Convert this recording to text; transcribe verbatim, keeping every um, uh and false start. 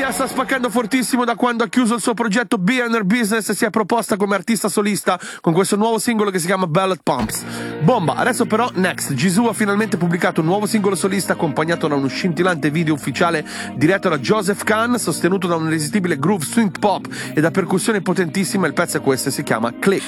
Sia sta spaccando fortissimo da quando ha chiuso il suo progetto Be and Her Business e si è proposta come artista solista con questo nuovo singolo che si chiama Ballad Pumps. Bomba! Adesso però Next, Jisoo ha finalmente pubblicato un nuovo singolo solista accompagnato da uno scintillante video ufficiale diretto da Joseph Kahn, sostenuto da un irresistibile groove swing pop e da percussioni potentissime. Il pezzo è questo e si chiama Click.